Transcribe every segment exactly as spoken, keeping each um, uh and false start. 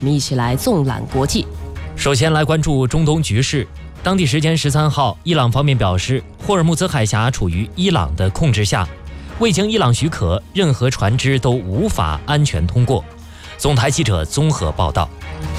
我们一起来纵览国际。 首先来关注中东局势。当地时间十三号，伊朗方面表示，霍尔木兹海峡处于伊朗的控制下，未经伊朗许可，任何船只都无法安全通过。总台记者综合报道。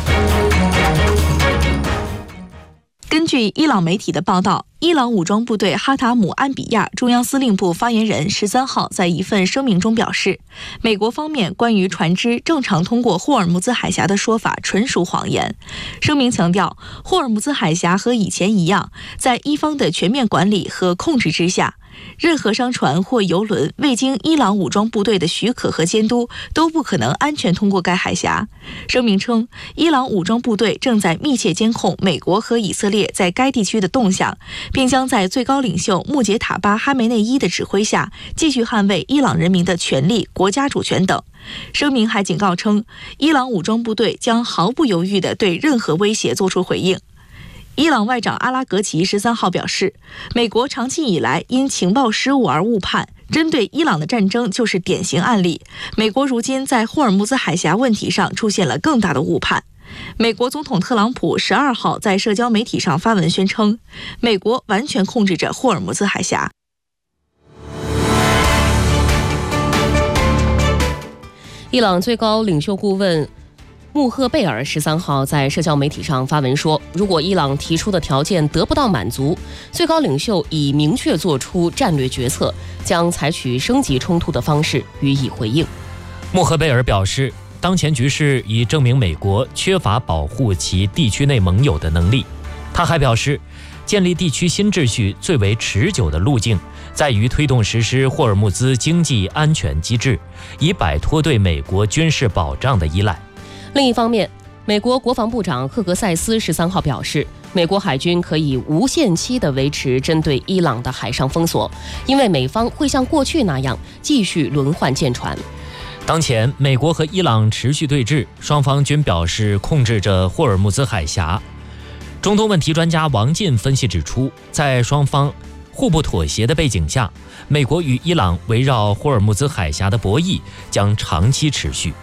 根据伊朗媒体的报道，伊朗武装部队哈塔姆安比亚中央司令部发言人十三号在一份声明中表示，美国方面关于船只正常通过霍尔木兹海峡的说法纯属谎言。声明强调，霍尔木兹海峡和以前一样，在伊方的全面管理和控制之下，任何商船或油轮未经伊朗武装部队的许可和监督，都不可能安全通过该海峡。声明称，伊朗武装部队正在密切监控美国和以色列在该地区的动向，并将在最高领袖穆杰塔巴·哈梅内伊的指挥下，继续捍卫伊朗人民的权利、国家主权等。声明还警告称，伊朗武装部队将毫不犹豫地对任何威胁作出回应。伊朗外长阿拉格齐十三号表示，美国长期以来因情报失误而误判，针对伊朗的战争就是典型案例。美国如今在霍尔木兹海峡问题上出现了更大的误判。美国总统特朗普十二号在社交媒体上发文宣称，美国完全控制着霍尔木兹海峡。 伊朗最高领袖顾问穆赫贝尔十三号在社交媒体上发文说，如果伊朗提出的条件得不到满足，最高领袖已明确做出战略决策，将采取升级冲突的方式予以回应。 穆赫贝尔表示，当前局势已证明美国缺乏保护其地区内盟友的能力。他还表示，建立地区新秩序最为持久的路径，在于推动实施霍尔木兹经济安全机制，以摆脱对美国军事保障的依赖。 另一方面，美国国防部长赫格塞斯十三号表示，美国海军可以无限期地维持针对伊朗的海上封锁，因为美方会像过去那样继续轮换舰船。 当前，美国和伊朗持续对峙，双方均表示控制着霍尔木兹海峡。中东问题专家王进分析指出，在双方互不妥协的背景下，美国与伊朗围绕霍尔木兹海峡的博弈将长期持续。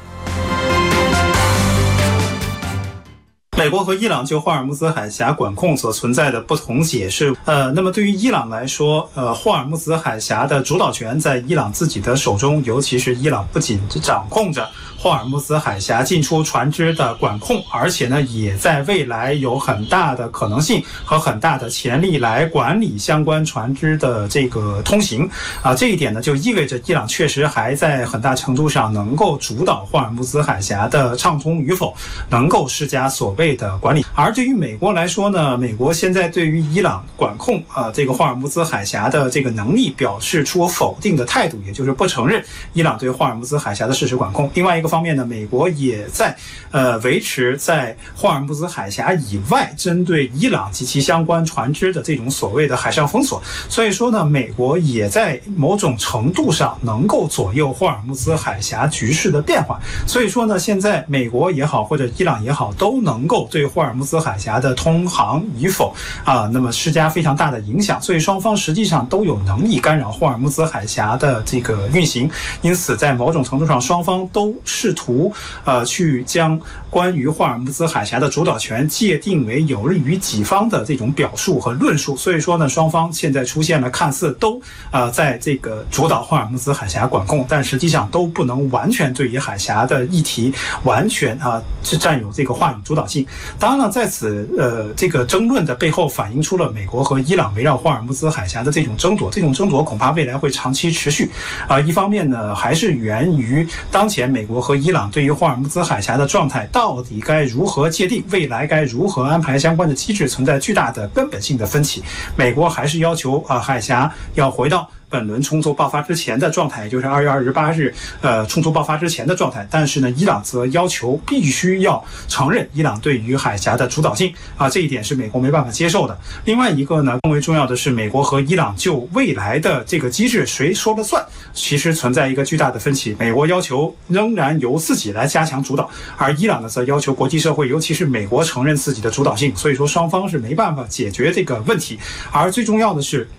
美国和伊朗就霍尔木兹海峡管控所存在的不同解释，呃，那么对于伊朗来说，呃，霍尔木兹海峡的主导权在伊朗自己的手中，尤其是伊朗不仅掌控着霍尔木兹海峡进出船只的管控，而且呢，也在未来有很大的可能性和很大的潜力来管理相关船只的这个通行啊。这一点呢，就意味着伊朗确实还在很大程度上能够主导霍尔木兹海峡的畅通与否，能够施加所谓的管理。而对于美国来说呢，美国现在对于伊朗管控啊、呃、这个霍尔木兹海峡的这个能力表示出否定的态度，也就是不承认伊朗对霍尔木兹海峡的事实管控。另外一个方面呢，美国也在呃维持在霍尔木兹海峡以外针对伊朗及其相关船只的这种所谓的海上封锁。所以说呢，美国也在某种程度上能够左右霍尔木兹海峡局势的变化。所以说呢，现在美国也好或者伊朗也好，都能够对霍尔木兹海峡的通航与否啊，那么施加非常大的影响，所以双方实际上都有能力干扰霍尔木兹海峡的这个运行。因此，在某种程度上，双方都试图呃去将关于霍尔木兹海峡的主导权界定为有利于己方的这种表述和论述。所以说呢，双方现在出现了看似都呃在这个主导霍尔木兹海峡管控，但实际上都不能完全对于海峡的议题完全啊是占有这个话语主导性。当然了，在此呃这个争论的背后反映出了美国和伊朗围绕霍尔木兹海峡的这种争夺，这种争夺恐怕未来会长期持续啊、呃。一方面呢，还是源于当前美国和伊朗对于霍尔木兹海峡的状态到底该如何界定，未来该如何安排相关的机制，存在巨大的根本性的分歧。美国还是要求啊、呃、海峡要回到本轮冲突爆发之前的状态，也就是二月二十八日，呃，冲突爆发之前的状态。但是呢，伊朗则要求必须要承认伊朗对于海峡的主导性啊，这一点是美国没办法接受的。另外一个呢，更为重要的是，美国和伊朗就未来的这个机制谁说了算，其实存在一个巨大的分歧。美国要求仍然由自己来加强主导，而伊朗呢，则要求国际社会，尤其是美国承认自己的主导性。所以说，双方是没办法解决这个问题。而最重要的是，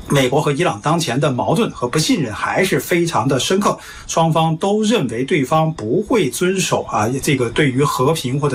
美国和伊朗当前的矛盾和不信任还是非常的深刻，双方都认为对方不会遵守啊这个对于和平或者